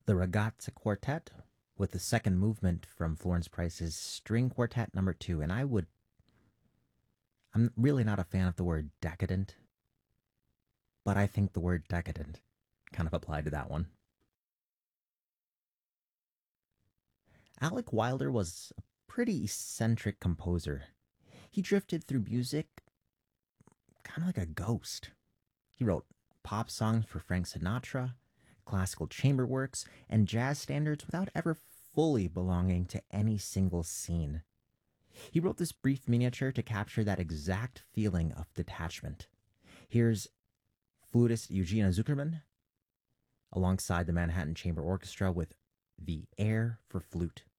The Ragazza Quartet with the second movement from Florence Price's String Quartet number 2. And I'm really not a fan of the word decadent, but I think the word decadent kind of applied to that one. Alec Wilder was a pretty eccentric composer. He drifted through music kind of like a ghost. He wrote pop songs for Frank Sinatra, classical chamber works, and jazz standards without ever fully belonging to any single scene. He wrote this brief miniature to capture that exact feeling of detachment. Here's flutist Eugenia Zuckerman alongside the Manhattan Chamber Orchestra with The Air for Flute.